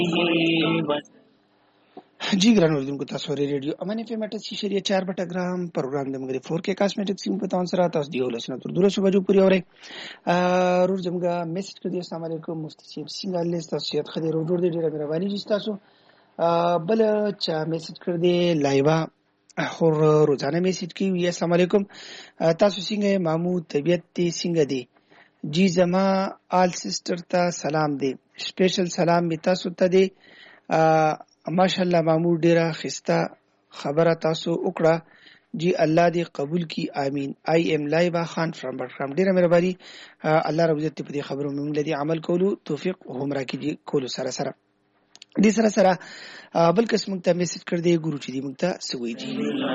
जी ग्रान اوریدونکو تاسو ریډیو امان اف ام 88.4 بټګرام پروګرام د مګری 4 کې کاسمیټک سیم په تاسو سره تاسو دی ولسنه تر 200 بجو پورې اوري رور زمګه میسج کړی السلام علیکم مفتی صاحب څنګه الله تاسو یاد خدای رور دې ډیره مهرباني دي تاسو بل چا میسج کړ دی لایوا خور روزانه میسج کوي السلام علیکم تاسو څنګه محمود طبیعت دې څنګه دی جی زما آل سسټر ته سلام دی سپیشل سلام می تاسو ته دی ماشاءالله محمود ډیره خسته خبره تاسو وکړه جی الله دې قبول کی امین آی ایم لایبا خان فرام بټرام ډیره مهرباني الله رب عزت په دې خبرو موږ لدی عمل کولو توفیق هم راکړي کولو سره سره دې سره سره بل قسم ته میسج کړ دی ګورو چې دې موږ ته سوي دي